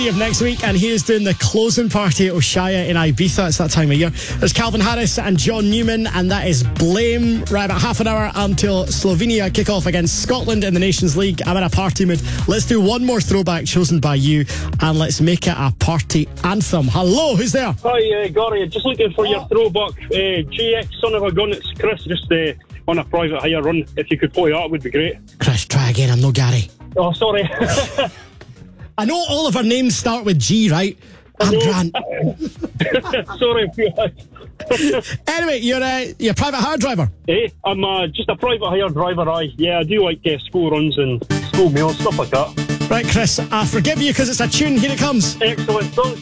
Friday of next week, and he is doing the closing party at Oshaya in Ibiza. It's that time of year. There's Calvin Harris and John Newman, and that is Blame. Right about half an hour until Slovenia kick off against Scotland in the Nations League. I'm in a party mood. Let's do one more throwback chosen by you, and let's make it a party anthem. Hello, who's there? Hi, Gary. Just looking for your throwback GX Son of a Gun. It's Chris, just on a private hire run. If you could play that, would be great. Chris, try again. I'm no Gary. Oh, sorry. I know all of our names start with G, right? I'm Grant. Sorry. Anyway, you're a private hire driver? I'm just a private hire driver, Yeah, I do like school runs and school meals, stuff like that. Right, Chris, I forgive you because it's a tune. Here it comes. Excellent. Thanks.